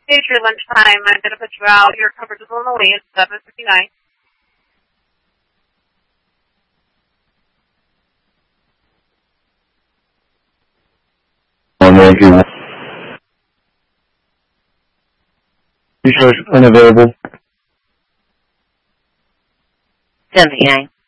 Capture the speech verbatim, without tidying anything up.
It's your lunchtime. I'm going to put you out. Your coverage is on the way. It's seven fifty-nine. You show unavailable. seventy-nine.